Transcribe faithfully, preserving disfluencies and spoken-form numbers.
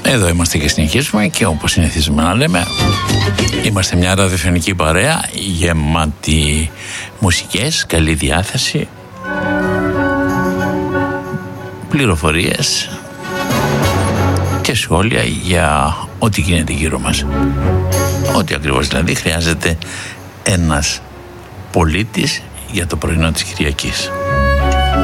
Εδώ είμαστε και συνεχίζουμε και όπως συνηθίζουμε να λέμε, είμαστε μια ραδιοφωνική παρέα γεμάτη μουσικές, καλή διάθεση, πληροφορίες και σχόλια για ό,τι γίνεται γύρω μας. Ό,τι ακριβώς δηλαδή χρειάζεται ένας πολίτης για το πρωινό της Κυριακής.